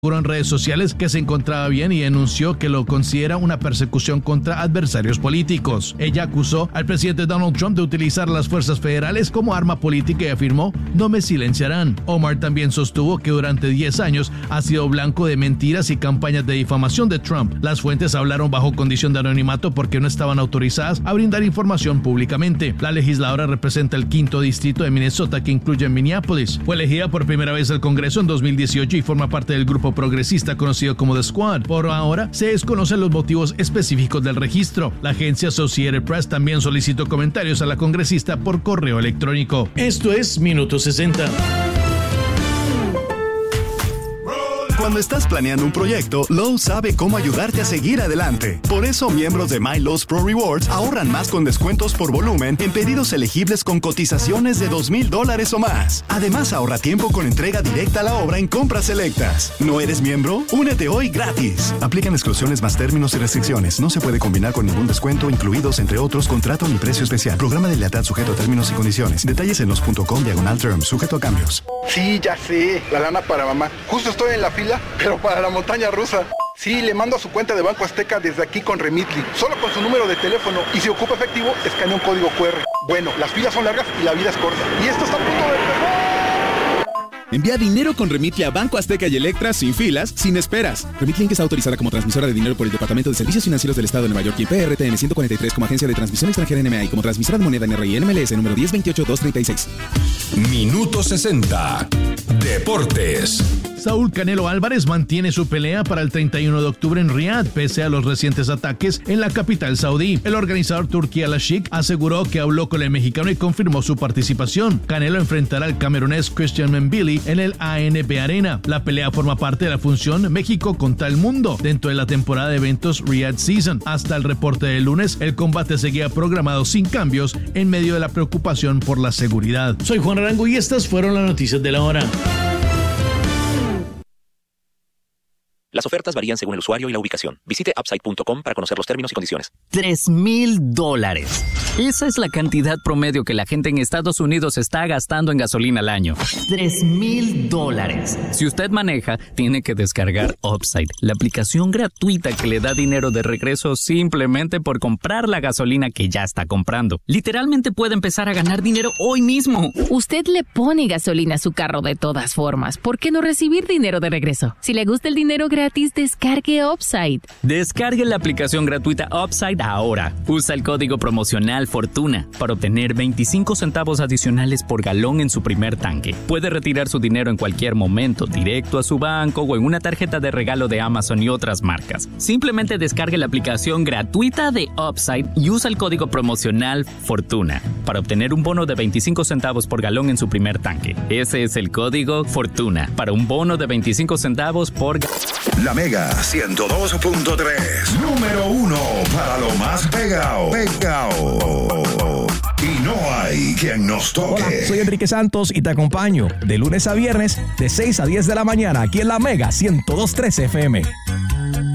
en redes sociales que se encontraba bien y denunció que lo considera una persecución contra adversarios políticos. Ella acusó al presidente Donald Trump de utilizar las fuerzas federales como arma política y afirmó: no me silenciarán. Omar también sostuvo que durante 10 años ha sido blanco de mentiras y campañas de difamación de Trump. Las fuentes hablaron bajo condición de anonimato porque no estaban autorizadas a brindar información públicamente. La legisladora representa el 5º distrito de Minnesota, que incluye Minneapolis. Fue elegida por primera vez al Congreso en 2018 y forma parte del grupo progresista conocido como The Squad. Por ahora se desconocen los motivos específicos del registro. La agencia Associated Press también solicitó comentarios a la congresista por correo electrónico. Esto es Minuto 60. Cuando estás planeando un proyecto, Lowe's sabe cómo ayudarte a seguir adelante. Por eso, miembros de My Lowe's Pro Rewards ahorran más con descuentos por volumen en pedidos elegibles con cotizaciones de $2,000 o más. Además, ahorra tiempo con entrega directa a la obra en compras selectas. ¿No eres miembro? Únete hoy gratis. Aplican exclusiones más términos y restricciones. No se puede combinar con ningún descuento, incluidos, entre otros, contrato ni precio especial. Programa de lealtad sujeto a términos y condiciones. Detalles en los.com/terms, sujeto a cambios. Sí, ya sé. La lana para mamá. Justo estoy en la fila, pero para la montaña rusa. Sí, le mando a su cuenta de Banco Azteca desde aquí con Remitly, solo con su número de teléfono, y si ocupa efectivo, escanea un código QR. Bueno, las filas son largas y la vida es corta. Y esto está a punto de empezar. Envía dinero con Remitly a Banco Azteca y Electra sin filas, sin esperas. Remitly Inc. está autorizada como transmisora de dinero por el Departamento de Servicios Financieros del Estado de Nueva York y PRTN 143 como agencia de transmisión extranjera NMA y como transmisora de moneda NRI NMLS número 1028-236. Minuto 60. Deportes. Saúl Canelo Álvarez mantiene su pelea para el 31 de octubre en Riad, pese a los recientes ataques en la capital saudí. El organizador Turki Al-Ashik aseguró que habló con el mexicano y confirmó su participación. Canelo enfrentará al camerunés Christian Mbili en el ANB Arena. La pelea forma parte de la función México contra el mundo dentro de la temporada de eventos Riyadh Season. Hasta el reporte del lunes, el combate seguía programado sin cambios en medio de la preocupación por la seguridad. Soy Juan Arango y estas fueron las noticias de la hora. Las ofertas varían según el usuario y la ubicación. Visite Upside.com para conocer los términos y condiciones. $3,000. Esa es la cantidad promedio que la gente en Estados Unidos está gastando en gasolina al año. $3,000. Si usted maneja, tiene que descargar Upside, la aplicación gratuita que le da dinero de regreso simplemente por comprar la gasolina que ya está comprando. Literalmente puede empezar a ganar dinero hoy mismo. Usted le pone gasolina a su carro de todas formas. ¿Por qué no recibir dinero de regreso? Si le gusta el dinero gratis, descargue Upside. Descargue la aplicación gratuita Upside ahora. Usa el código promocional Fortuna para obtener 25 centavos adicionales por galón en su primer tanque. Puede retirar su dinero en cualquier momento, directo a su banco o en una tarjeta de regalo de Amazon y otras marcas. Simplemente descargue la aplicación gratuita de Upside y usa el código promocional Fortuna para obtener un bono de 25 centavos por galón en su primer tanque. Ese es el código Fortuna para un bono de 25 centavos por galón. La Mega 102.3, número 1 para lo más pegado. Y no hay quien nos toque. Hola, soy Enrique Santos y te acompaño de lunes a viernes de 6 a 10 de la mañana aquí en La Mega 102.3 FM.